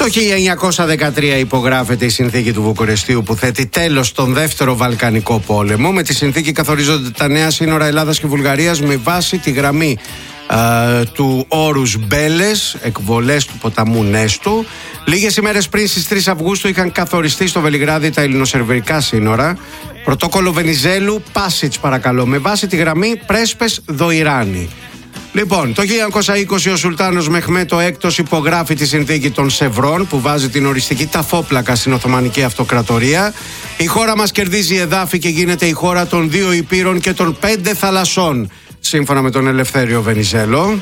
Το 1913 υπογράφεται η συνθήκη του Βουκουρεστίου που θέτει τέλος στον δεύτερο Βαλκανικό πόλεμο. Με τη συνθήκη καθορίζονται τα νέα σύνορα Ελλάδας και Βουλγαρίας με βάση τη γραμμή του όρους Μπέλες, εκβολές του ποταμού Νέστου. Λίγες ημέρες πριν, στις 3 Αυγούστου, είχαν καθοριστεί στο Βελιγράδι τα ελληνοσερβικά σύνορα. Πρωτόκολλο Βενιζέλου, Πάσιτς παρακαλώ, με βάση τη γραμμή Πρέσπες Δοϊράνη. Λοιπόν, το 1920 ο Σουλτάνος Μεχμέτ ο Έκτος υπογράφει τη συνθήκη των Σευρών που βάζει την οριστική ταφόπλακα στην Οθωμανική Αυτοκρατορία. Η χώρα μας κερδίζει εδάφη και γίνεται η χώρα των 2 υπήρων και των 5 θαλασσών, σύμφωνα με τον Ελευθέριο Βενιζέλο.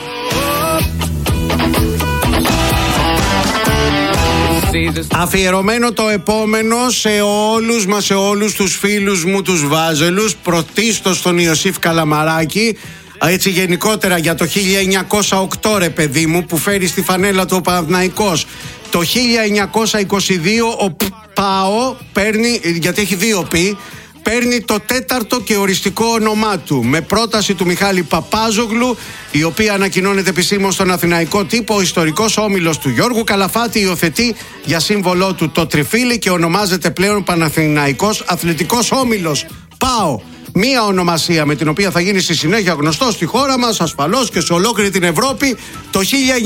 Αφιερωμένο το επόμενο σε όλους μας, σε όλους τους φίλους μου τους Βάζελους, πρωτίστως τον Ιωσήφ Καλαμαράκη. Έτσι γενικότερα για το 1908 ρε παιδί μου, που φέρει στη φανέλα του ο Παναθηναϊκός. Το 1922 ο ΠΑΟ παίρνει, γιατί έχει 2 πι, παίρνει το 4ο και οριστικό όνομά του, με πρόταση του Μιχάλη Παπάζογλου, η οποία ανακοινώνεται επισήμως στον Αθηναϊκό τύπο. Ο ιστορικός όμιλος του Γιώργου Καλαφάτη υιοθετεί για σύμβολό του το τριφύλι και ονομάζεται πλέον Παναθηναϊκός Αθλητικός Όμιλος, ΠΑΟ. Μία ονομασία με την οποία θα γίνει στη συνέχεια γνωστό στη χώρα μας, ασφαλώς και σε ολόκληρη την Ευρώπη, το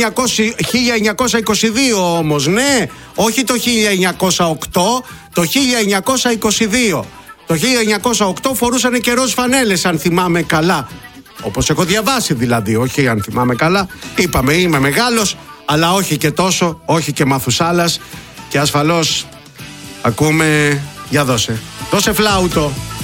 1922 όμως, ναι, όχι το 1908, το 1922. Το 1908 φορούσανε και ροζ φανέλες, αν θυμάμαι καλά. Όπως έχω διαβάσει δηλαδή, όχι αν θυμάμαι καλά. Είπαμε, είμαι μεγάλος, αλλά όχι και τόσο, όχι και Μαθουσάλας. Και ασφαλώς ακούμε, για δώσε φλάουτο.